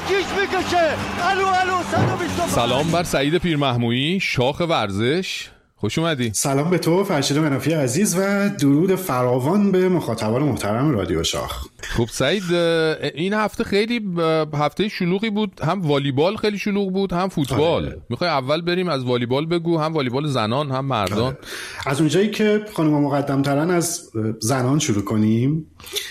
کیش میکشه. الو 125. سلام بر سعید پیرمحمویی، شاخ ورزش. خوش اومدی. سلام به تو فرشید منافی عزیز و درود فراوان به مخاطبان محترم رادیو شاخ. خب سعید، این هفته خیلی هفته شلوغی بود، هم والیبال خیلی شلوغ بود هم فوتبال. میخوای اول بریم از والیبال بگو، هم والیبال زنان هم مردان. از اونجایی که خانم مقدم ترن از زنان شروع کنیم.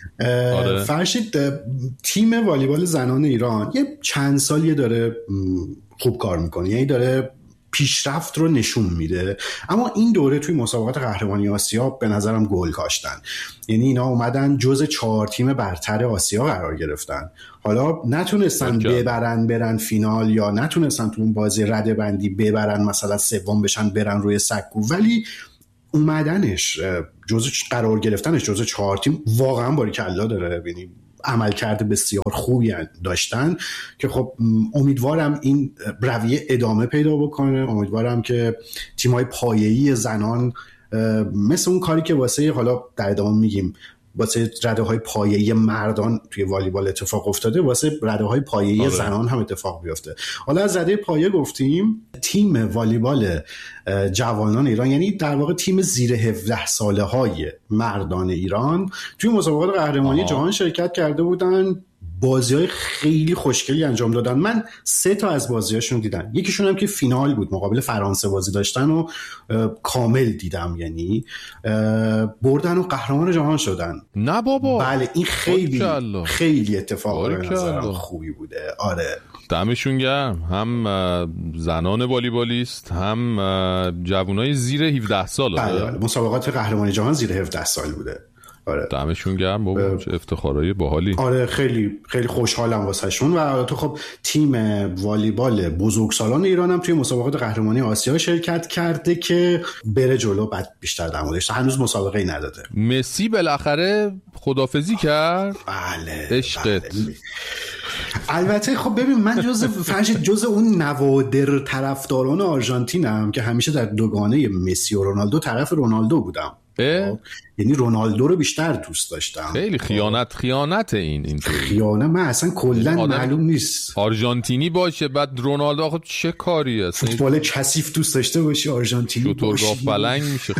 فرشید، تیم والیبال زنان ایران یه چند سالی داره خوب کار میکنه، یعنی داره پیشرفت رو نشون میده، اما این دوره توی مسابقات قهرمانی آسیا به نظرم گل کاشتن. یعنی اینا اومدن جز 4 تیم برتر آسیا قرار گرفتن. حالا نتونستن برن فینال، یا نتونستن تو اون بازی رده بندی ببرن، مثلا سوم بشن برن روی سکو، ولی اومدنش جز قرار گرفتنش جز 4 تیم واقعا باریکلا داره. ببینیم عملکرد بسیار خوبی داشتن که خب امیدوارم این رویه ادامه پیدا بکنه. امیدوارم که تیم‌های پایه‌ای زنان مثل اون کاری که واسه حالا در ادامه میگیم واسه رده‌های پایه‌ای مردان توی والیبال اتفاق افتاده، واسه رده‌های پایه‌ای زنان هم اتفاق بیفته. حالا از رده پایه گفتیم، تیم والیبال جوانان ایران، یعنی در واقع تیم زیر 17 ساله های مردان ایران، توی مسابقات قهرمانی جهان شرکت کرده بودن. بازی‌های خیلی خوشگلی انجام دادن. من 3 تا از بازی‌هاشون دیدم. یکیشون هم که فینال بود، مقابل فرانسه بازی داشتن و کامل دیدم، یعنی بردن و قهرمان جهان شدن. نه بابا. بله، این خیلی اتفاق به نظرم خوبی بوده. آره، دمشون گرم. هم زنان والیبالیست هم جوانای زیر 17 سال. بله، مسابقات قهرمانی جهان زیر 17 سال بوده. آره، دمشون گرم بابا، چه افتخارای باحالی. آره، خیلی خیلی خوشحالم واسه شون. و تو خب تیم والیبال بزرگسالان ایران هم توی مسابقات قهرمانی آسیا شرکت کرده که بره جلو، بعد بیشتر در موردش. هنوز مسابقه ای نداده. مسی بالاخره خدافظی کرد. بله، عشقت. البته خب ببین، من جز اون نوادر طرفداران آرژانتینم که همیشه در دوگانه مسی و رونالدو طرف رونالدو بودم. یعنی رونالدو رو بیشتر دوست داشتم. خیلی خیانت این خیانت من اصلا کلا معلوم نیست. آرژانتینی باشه بعد رونالدو، آخه چه کاری است؟ فوتبال کثیف دوست داشته باشی، آرژانتینی باشی، شطور فلنگ میشه.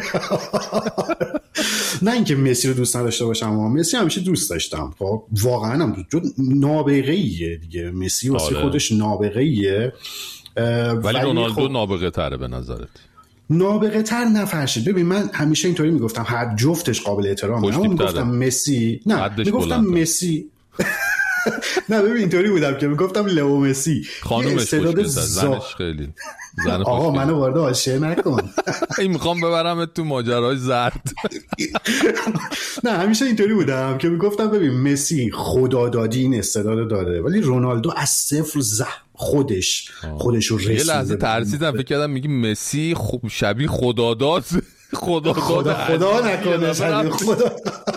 نه اینکه مسی رو دوست نداشته باشم، اما مسی همیشه دوست داشتم. خب واقعا هم نابغه‌ایه دیگه، مسی واسه خودش نابغه‌ایه. ولی رونالدو نابغه تره به نظرت؟ نابغه تر نفرشید. ببین، من همیشه اینطوری میگفتم، هر جفتش قابل احترامه. اما میگفتم مسی، نه میگفتم مسی. نه ببین، اینطوری بودم که میگفتم لئو مسی خانومش زنش خیلی زن. آقا منو وارد حاشیه نکن. این میخوام ببرم تو ماجرای زرد. نه، همیشه اینطوری بودم که میگفتم ببین، مسی خدادادی این استعداد داره، ولی رونالدو از صفر خودش رو رسیده. یه لحظه ترسیدم، فکر کردم میگی مسی شبیه خداداد. خدا نکنه شبیه خدا.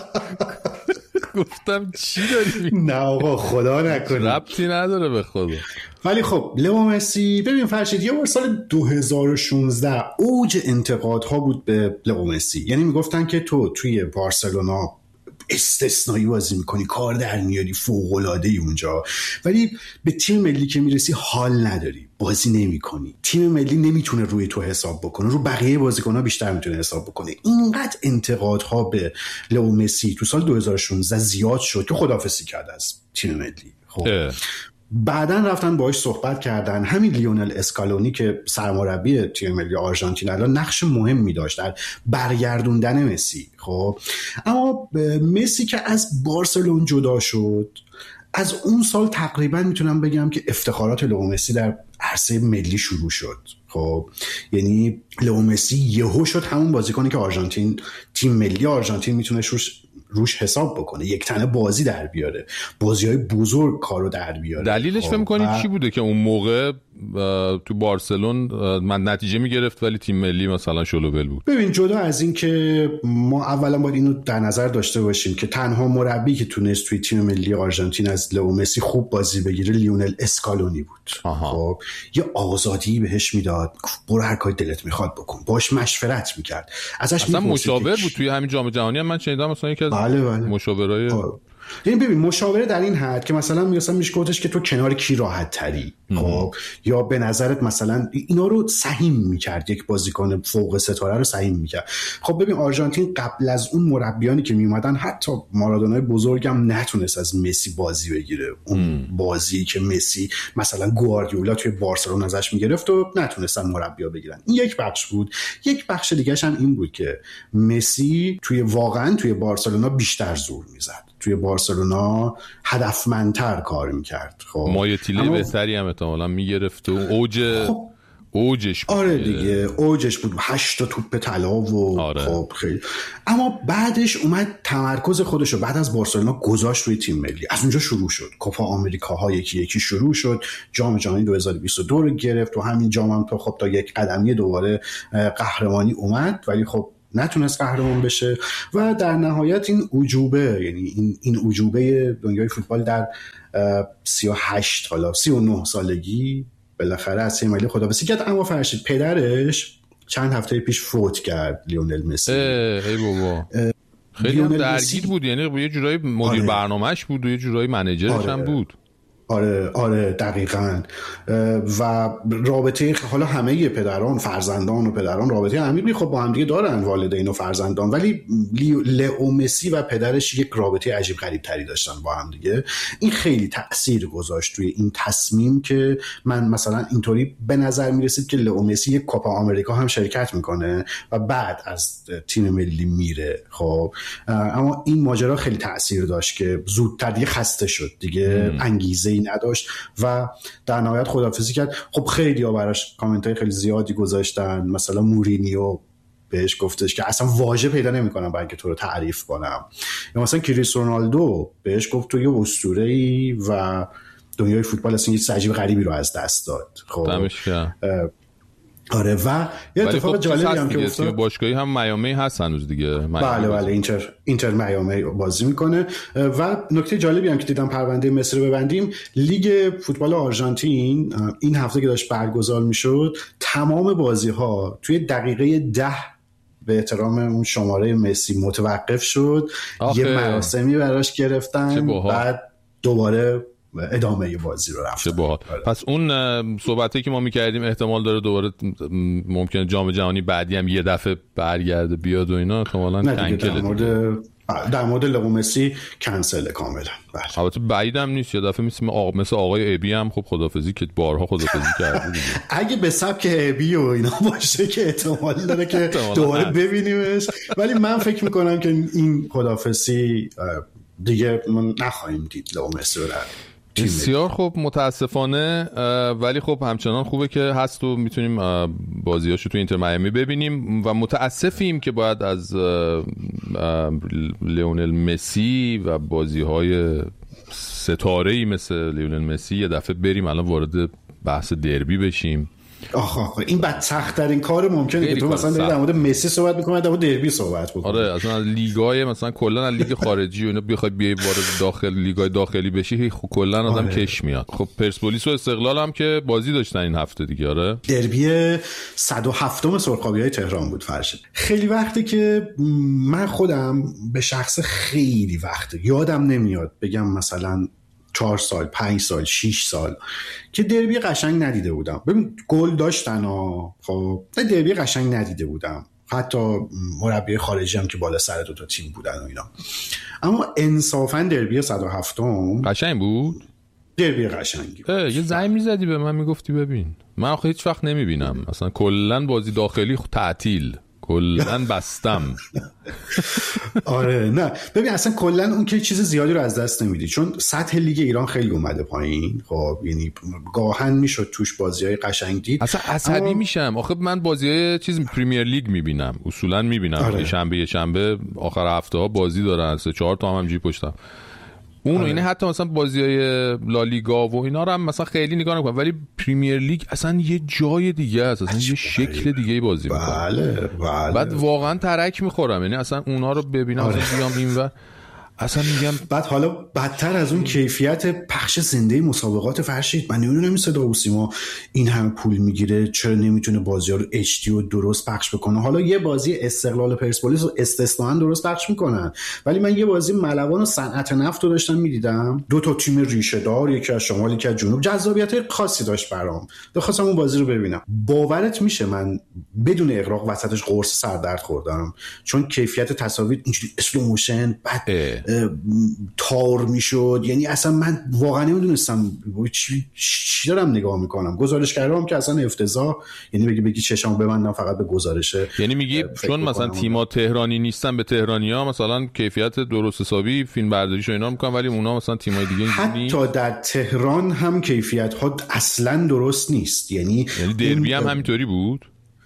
گفتم چی داری؟ نه آقا، خدا نکنه، ربطی نداره به خدا. ولی خب لئو مسی، ببین فرشید، یه بار سال 2016 اوج انتقادها بود به لئو مسی. یعنی میگفتن که تو توی بارسلونا استثنایی بازی میکنی، کار در میاری، فوق‌العاده‌ای اونجا، ولی به تیم ملی که میرسی حال نداری، بازی نمیکنی، تیم ملی نمیتونه روی تو حساب بکنه، رو بقیه بازیکن‌ها بیشتر میتونه حساب بکنه. اینقدر انتقادها به لئو مسی تو سال 2016 زیاد شد که خداحافظی کرد از تیم ملی. خب بعدن رفتن باهاش صحبت کردن. همین لیونل اسکالونی که سرمربی تیم ملی آرژانتین الان نقش مهمی داشت در برگردوندن مسی. خب اما مسی که از بارسلون جدا شد، از اون سال تقریبا میتونم بگم که افتخارات لئو مسی در عرصه ملی شروع شد. خب یعنی لئو مسی یهو شد همون بازیکنی که آرژانتین، تیم ملی آرژانتین میتونه روش حساب بکنه، یک تنه بازی در بیاره، بازی‌های بزرگ کارو در بیاره. دلیلش فکر می‌کنید چی بوده که اون موقع تو بارسلون من نتیجه میگرفت ولی تیم ملی مثلا شلوول بود؟ ببین، جدا از این که ما اولا باید اینو در نظر داشته باشیم که تنها مربی که تونست توی تیم ملی آرژانتین از لئو مسی خوب بازی بگیره لیونل اسکالونی بود. خب یه آزادی بهش میداد، برو هر کاری دلت میخواد بکن، باش مشورت میکرد، ازش اصلا مشاور بود توی همین جام جهانی هم من شنیدم مثلا یکی از مشاورای یعنی ببین مشاوره در این حد که مثلا میشه گفتش که تو کنار کی راحت تری، خب یا به نظرت مثلا اینا رو سهیم میکرد، یک بازیکن فوق ستاره رو سهیم میکرد. خب ببین آرژانتین قبل از اون مربیانی که میومدن حتی مارادونای بزرگم نتونست از مسی بازی بگیره. اون بازی که مسی مثلا گواردیولا توی بارسلونا ازش میگرفت و نتونستن مربی‌ها بگیرن. این یک بخش بود. یک بخش دیگه‌ش هم این بود که مسی واقعا توی بارسلونا بیشتر زور میزد، توی بارسلونا هدفمندتر کار میکرد. خب مایتیله بهتری هم احتمالاً میگرفت و اوجش بود. آره دیگه اوجش بود، 8 تا توپ طلا و آره. خب خیلی. اما بعدش اومد تمرکز خودشو بعد از بارسلونا گذاشت روی تیم ملی. از اونجا شروع شد کوپا آمریکاها یکی یکی شروع شد، جام جهانی 2022 رو گرفت و همین جام هم تا یک قدمی دوباره قهرمانی اومد، ولی خب نتونست قهرمان بشه و در نهایت این عجوبه، یعنی این عجوبه دنیای فوتبال در 39 سالگی بالاخره از تیم ملی خداحافظی کرد. اما فرشید پدرش چند هفته پیش فوت کرد، لیونل مسی. ای بابا خیلی هم درگیر بود، یعنی یه جورایی مدیر برنامه‌اش بود و یه جورایی منیجرش هم بود. آره دقیقاً. و رابطه حالا همه پدران فرزندان و پدران رابطه عمیقی خب با هم دیگه دارن، والدین و فرزندان، ولی لئو مسی و پدرش یک رابطه عجیب غریب تری داشتن با هم دیگه. این خیلی تأثیر گذاشت توی این تصمیم که من مثلا اینطوری به نظر میرسید که لئو مسی یک کوپا آمریکا هم شرکت میکنه و بعد از تیم ملی میره. خب اما این ماجرا خیلی تأثیر داشت که زودتر دیگه خسته شد دیگه، انگیزه نداشت و در نهایت خداحافظی کرد. خب خیلی ها براش کامنتای خیلی زیادی گذاشتن، مثلا مورینیو بهش گفتش که اصلا واژه پیدا نمی‌کنم برای اینکه تو رو تعریف کنم، یا مثلا کریستیانو رونالدو بهش گفت تو یه اسطوره‌ای و دنیای فوتبال اصلا یه عجیب غریبی رو از دست داد. خب آره و یه اتفاق جالبی هم که افتاد، باشگاهی هم میامی هست هنوز دیگه. بله اینتر میامی بازی میکنه. و نکته جالبی هم که دیدم پرونده مصر رو ببندیم، لیگ فوتبال آرژانتین این هفته که داشت برگزار میشد تمام بازی ها توی دقیقه 10 به احترام اون شماره مسی متوقف شد. یه مراسمی براش گرفتن، بعد دوباره ادامه بازی رو رفتن. پس اون صحبتی که ما میکردیم احتمال داره دوباره ممکنه جام جهانی بعدی هم یه دفعه برگرده بیاد و اینا احتمالاً کنکل. در مورد لئو مسی کنسل کاملا. البته بعیدم نیست یه دفعه مثل آقای ابی هم خب خدافظی که بارها خدافظی کرده دیگه. اگه به سبک ابی و اینا باشه که احتمال داره که دوباره ببینیمش، ولی من فکر میکنم که این خدافظی دیگه ما نخواهیم دید لئو مسی رو. بسیار خوب متاسفانه، ولی خب همچنان خوبه که هست و میتونیم بازیاشو تو اینتر میامی ببینیم و متاسفیم که باید از لیونل مسی و بازیهای ستاره‌ای مثل لیونل مسی یه دفعه بریم الان وارد بحث دربی بشیم. آخه این بعد سخت ترین کار ممکنه که تو مثلا در مورد مسی صحبت می‌کنی، در مورد دربی صحبت بکنی. آره اصلا از لیگ‌های مثلا کلا از لیگ خارجی و اینا بیای وارد داخل لیگ‌های داخلی بشی کلا آدم کش میاد. خب پرسپولیس و استقلال هم که بازی داشتن این هفته دیگه. آره دربی 107م سرخابی‌های تهران بود فرشید. خیلی وقته که من خودم به شخص خیلی وقته یادم نمیاد بگم مثلا 4 سال 5 سال 6 سال که دربی قشنگ ندیده بودم. ببین گل داشتن خب دربی قشنگ ندیده بودم، حتی مربی خارجی هم که بالا سر 2 تا تیم بودن و اینا. اما انصافا دربی 107م قشنگ بود، دربی قشنگی. یه زنگ میزدی به من میگفتی ببین من آخه هیچ وقت نمیبینم، اصلا کلا بازی داخلی تعطیل، کلن بستم. آره نه ببین اصلا کلن اون که چیز زیادی رو از دست نمیدی، چون سطح لیگ ایران خیلی اومده پایین. خب یعنی گاهن میشد توش بازیای قشنگ دید. اصلا عصبی میشم آخه من بازیای چیز پریمیر لیگ میبینم، اصولا میبینم. آره. یه شنبه آخر هفته ها بازی دارن 3-4 تا هم جی پشتم اون. آره. اینه حتی مثلا بازیای لالیگا و اینا رو هم مثلا خیلی نگاه نمی‌کنم، ولی پریمیر لیگ اصلا یه جای دیگه است، اصلا یه شکل دیگه بازی می‌کنه. بله. بعد واقعا ترک می‌خورم، یعنی اصلا اونا رو ببینم. آره. بیام اینور اصلا میگم بعد حالا بدتر از اون کیفیت پخش زنده مسابقات فرشید، من نمیدونم این صدا و سیما این همه پول میگیره چرا نمیتونه بازی‌ها رو HD و درست پخش بکنه. حالا یه بازی استقلال پرسپولیس رو استثناً درست پخش میکنن، ولی من یه بازی ملوان و صنعت نفت رو داشتم میدیدم، دو تا تیم ریشه دار، یکی از شمال یکی از جنوب، جذابیت خاصی داشت برام، خواستم اون بازی رو ببینم. باورت میشه من بدون اغراق وسطش قرص سردرد خوردم، چون کیفیت تصاویر اینجوری اسلو موشن بعد تار میشد، یعنی اصلا من واقعا نمیدونستم چی دارم نگاه میکنم. گزارشگرام که اصلا افتضاح، یعنی بگی چشامو ببندم فقط به گزارشه. یعنی میگی چون مثلا تیم‌ها تهرانی نیستن به تهرانی‌ها مثلا کیفیت درست حسابی فیلم برداریش و اینا میکنن، ولی اونا مثلا تیم‌های دیگه حتی در تهران هم کیفیت‌ها اصلا درست نیست. یعنی دربی هم همینطوری بود.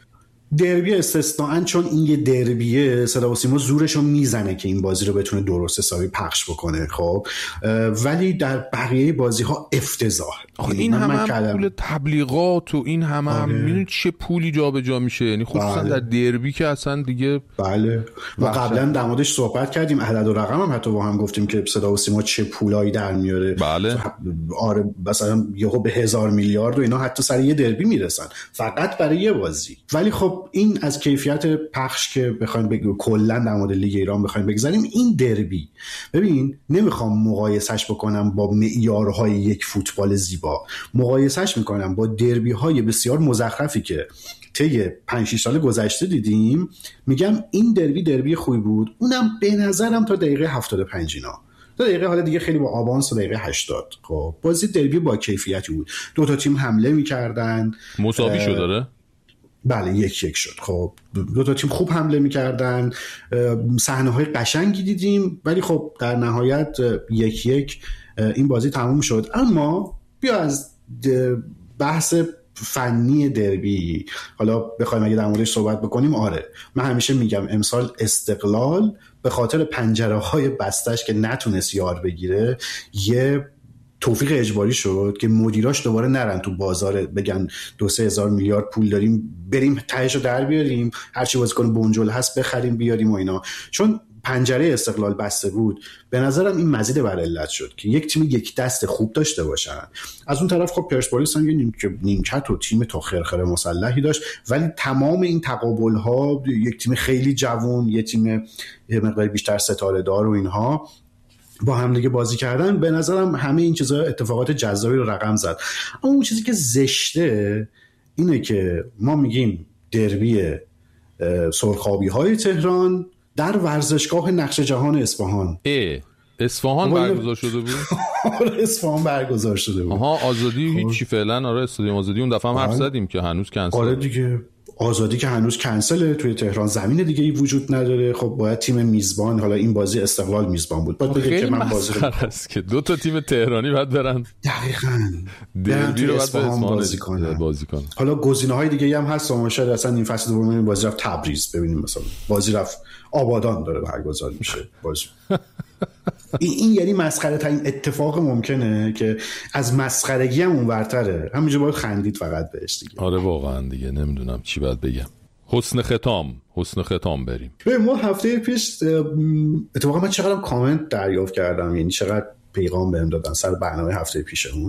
دربی استثناءً، چون این یه دربیه صدا و سیما زورشو میزنه که این بازی رو بتونه درست حسابی پخش بکنه. خب ولی در بقیه بازی ها افتضاح. این همه پول تبلیغات و این همه میدونی چه پولی جابجا میشه، یعنی خصوصا در دربی که اصلا دیگه. بله و قبلا در موردش صحبت کردیم، عدد و رقم هم حتی با هم گفتیم که صدا و سیما چه پولایی در میاره. بله آره مثلا یهو به 1000 میلیارد و اینا حتی سر یه دربی میرسن فقط برای یه بازی. ولی خب این از کیفیت پخش که بخوایم بگیم کلا در مورد لیگ ایران بخوایم بگذاریم، این دربی ببین نمیخوام مقایسش بکنم با معیارهای یک فوتبال زیبا، مقایسش میکنم با دربی های بسیار مزخرفی که طی 5-6 سال گذشته دیدیم. میگم این دربی خوبی بود، اونم به نظرم تا دقیقه 75 اینا، تا دقیقه حالا دیگه خیلی با آوانس تا دقیقه 80. خب بازی دربی با کیفیتی بود، دو تا تیم حمله میکردن، مساوی شد داره. بله 1-1 شد. خب دو تا تیم خوب حمله میکردن، صحنه‌های قشنگی دیدیم، ولی خب در نهایت 1-1 این بازی تموم شد. اما بیا از بحث فنی دربی حالا بخوایم اگه در موردش صحبت بکنیم، آره من همیشه میگم امسال استقلال به خاطر پنجره‌های بستش که نتونست یار بگیره یه توفیق اجباری شد که مدیراش دوباره نرن تو بازار بگن 2-3 هزار میلیارد پول داریم بریم تهشو در بیاریم، هرچی بازیکن بنجل هست بخریم بیاریم و اینا. چون پنجره استقلال بسته بود، به نظرم این مزید بر علت شد که یک تیم یک دست خوب داشته باشن. از اون طرف خب پرسپولیس هم یه نیمکت و تیم تا خرخره مسلحی داشت، ولی تمام این تقابل ها یک تیم خیلی جوان، یه تیم یه مقدار بیشتر ستاره دار و اینها با هم دیگه بازی کردن. به نظرم همه این چیزا اتفاقات جذابی رو رقم زد. اما اون چیزی که زشته اینه که ما میگیم دربی سرخابی های تهران در ورزشگاه نقش جهان اصفهان. اصفهان برگزار شده بود. آره اصفهان برگزار شده بود. آها آزادی هیچی فعلا. آره استادیوم آزادی اون دفعه هم حرف زدیم که هنوز کنسل. آره دیگه آزادی که هنوز کنسله، توی تهران زمین دیگه ای وجود نداره. خب باید تیم میزبان، حالا این بازی استقلال میزبان بود، باید بگه که من بازی رو هست که دو تا تیم تهرانی باید برن دقیقاً دربی رو اصفهان بازی کنن. حالا گزینه‌های دیگه هم هست، ما شاید اصلا این فصل دوم بازی رفت تبریز، ببینیم مثلا بازی رفت آبادان داره برگزار میشه بازی. این یعنی مسخره ترین اتفاق ممکنه که از مسخرگی هم اونورتره، همینجا باید خندید فقط بهش دیگه. آره واقعا دیگه نمیدونم چی باید بگم. حسن ختام بریم. ما هفته پیش اتفاقا من چقدر کامنت دریافت کردم، یعنی چقدر پیغام بهم دادن سر برنامه هفته پیشمون.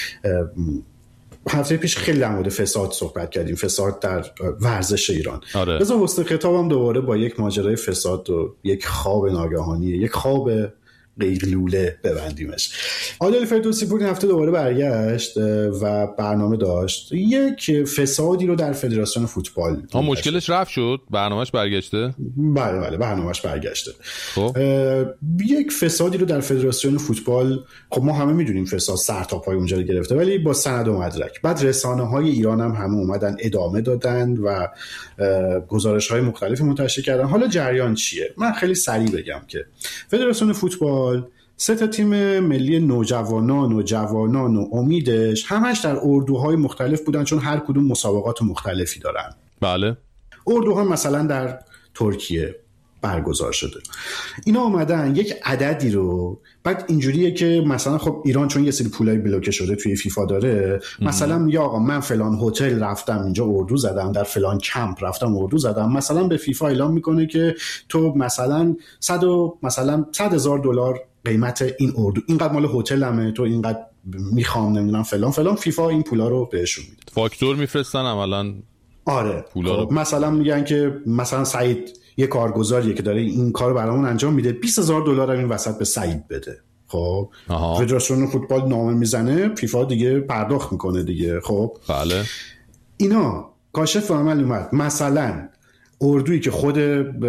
هفته پیش خیلی در مورد فساد صحبت کردیم، فساد در ورزش ایران. آره. بذار حسن ختامم دوباره با یک ماجرای فساد و یک خواب ناگهانی، یک خواب قیلوله ببندیمش. عادل فردوسی پور این هفته دوباره برگشت و برنامه داشت، یک فسادی رو در فدراسیون فوتبال. مشکلش رفت شد؟ برنامهش برگشته؟ بله برنامهش برگشته. خب یک فسادی رو در فدراسیون فوتبال، خب ما همه میدونیم فساد سر تا پای اونجا رو گرفته، ولی با سند و مدرک. بعد رسانه‌های ایران هم همه اومدن ادامه دادن و گزارش‌های مختلفی منتشر کردن. حالا جریان چیه؟ من خیلی سریع بگم که فدراسیون فوتبال 3 تیم ملی نوجوانان و جوانان و امیدش همش در اردوهای مختلف بودن، چون هر کدوم مسابقات مختلفی دارن. بله. اردوها مثلا در ترکیه، برگزار شده. اینا اومدن یک عددی رو، بعد اینجوریه که مثلا خب ایران چون یه سری پولای بلوکه شده توی فیفا داره، مثلا میگه آقا من فلان هتل رفتم اینجا اردو زدم، در فلان کمپ رفتم اردو زدم، مثلا به فیفا اعلام میکنه که تو مثلا $100,000 قیمت این اردو، اینقدر مال هتلمه، تو اینقدر میخوام نمیدونم فلان فلان، فیفا این پولا رو بهشون میده، فاکتور میفرستن عملاً. آره خب مثلا میگن که مثلا سعید یه کارگزاریه که داره این کارو برامون انجام میده، $20,000 این وسط به سعید بده. خب فدراسیون فوتبال نامه میزنه، فیفا دیگه پرداخت میکنه دیگه. خب بله اینا کاشف عمل اومد، مثلا اردویی که خود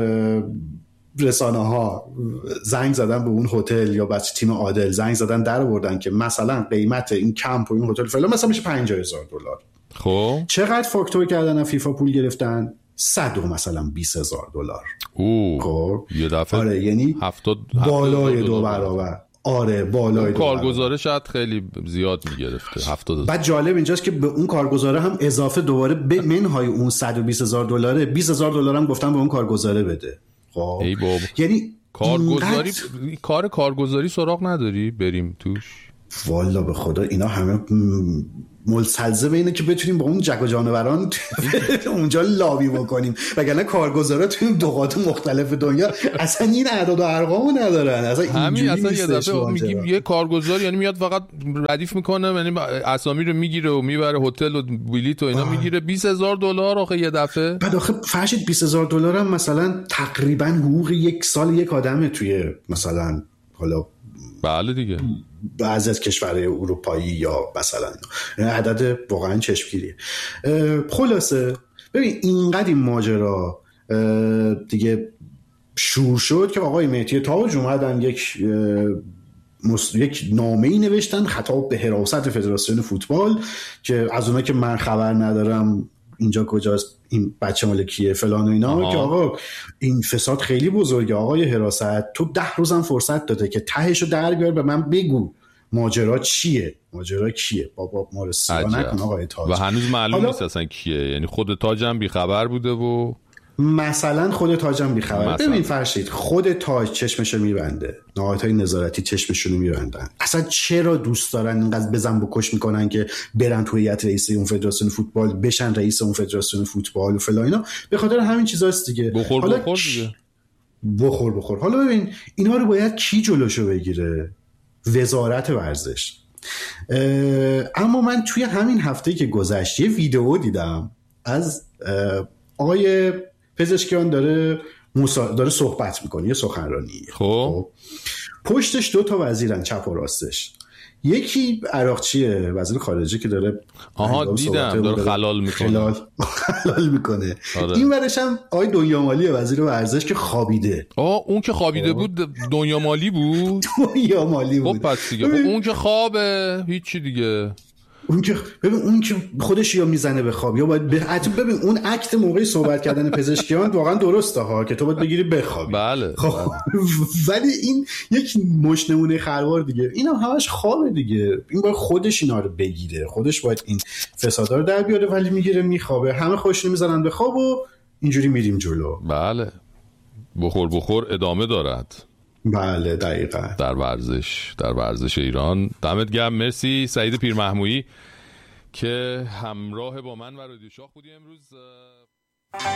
رسانه ها زنگ زدن به اون هتل یا بچه تیم عادل زنگ زدن در آوردن که مثلا قیمت این کمپ و این هتل فلان مثلا میشه $50,000. خب چقدر فاکتور کردن فیفا پول گرفتن؟ مثلا $20,000. خب یه دفعه آره یعنی 70 بالای 2 برابر. آره بالای کارگزاره شاید خیلی زیاد میگرفته 70. بعد جالب اینجاست که به اون کارگزاره هم اضافه دوباره به منهای اون $120,000 $20,000 هم گفتن به اون کارگزاره بده. خب یعنی کارگزاری کار کارگزاری سراغ نداری بریم توش؟ والا به خدا اینا همه ملزم اینه که بتونیم با اون جک و جانوران اونجا لابی بکنیم، وگرنه کارگزارا توی نقاط مختلف دنیا اصلا این اعداد و ارقامو ندارن. همین اصلا یه دفعه میگیم یه کارگزار یعنی میاد فقط ردیف میکنه، یعنی اسامی رو میگیره و میبره هتل و بلیط و اینا میگیره $20,000 آخه یه دفعه. بعد آخه فرشید $20,000 هم مثلا تقریبا حقوق یک سال یک آدمه توی مثلا حالا بله دیگه بعضی از کشورهای اروپایی یا مثلا عدد واقعا چشمگیریه. خلاصه ببین اینقدر این ماجرا دیگه شور شد که آقای مهدی تاج اومدن یک نامه‌ای نوشتن خطاب به حراست فدراسیون فوتبال که از اونها که من خبر ندارم اینجا کجاست، این بچه مال کیه فلان و اینا، که آقا این فساد خیلی بزرگه، آقای حراست تو 10 روزم فرصت داده که تهشو در بیار به من بگو ماجرا چیه، ماجرا کیه، بابا ما رو سیاه نکن آقای تاج. و هنوز معلوم نیست اصلا کیه، یعنی خود تاجم بی خبر بوده و مثلا خود تاجم بی خبر. ببین فرشید خود تاج چشمشو میبنده، نهادهای نظارتی چشمشون رو میبندن، اصلا چرا دوست دارن اینقدر بزن بکش میکنن که برن تو هیئت رئیس اون فدراسیون فوتبال بشن رئیس اون فدراسیون فوتبال و فلان اینا، به خاطر همین چیزاست دیگه. بخور دیگه بخور. حالا ببین اینا رو باید کی جلوشو بگیره؟ وزارت ورزش. اما من توی همین هفته که گذشت یه ویدیو دیدم از آقای پزشکیان داره صحبت میکنه، یه سخنرانی. خب پشتش 2 تا وزیرن چپ و راستش، یکی عراقچیه وزیر خارجه که داره دیدم داره خلال میکنه. این ورش هم آقای دنیا مالی وزیر ورزش که خوابیده. اون که خوابیده بود دنیا مالی بود. خب پس دیگه اون که خوابه هیچی دیگه. اون که خودش یا میزنه به خواب یا باید ببین اون اکت موقعی صحبت کردن پزشکیان واقعا درسته ها که تو باید بگیری بخوابی. بله. ولی این یک مش نمونه خروار دیگه، اینا همش خوابه دیگه. این باید خودش اینا رو بگیره، خودش باید این فسادا رو در بیاره، ولی میگیره میخوابه، همه خوش میزنن به خواب و اینجوری میریم جلو. بله بخور ادامه دارد. بله دقیقاً در ورزش ایران. دمت گرم. مرسی سعید پیرمحمودی که همراه با من و رادیو شاه بودی امروز.